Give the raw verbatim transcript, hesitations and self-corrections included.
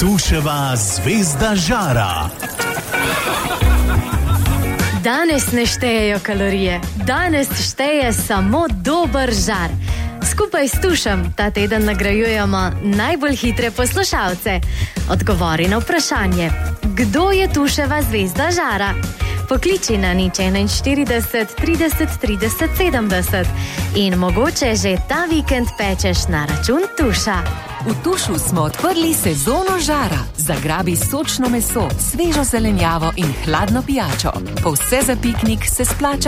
Tuševa zvezda žara. Danes ne štejejo kalorije, danes šteje samo dober žar. Skupaj s Tušem ta teden nagrajujemo najbolj hitre poslušalce. Odgovori na vprašanje, kdo je Tuševa zvezda žara? Pokliči na nič enainštirideset, trideset, trideset, sedemdeset in mogoče že ta vikend pečeš na račun Tuša. V Tušu smo odprli sezono žara. Zagrabi sočno meso, svežo zelenjavo in hladno pijačo. Po vse za piknik se splača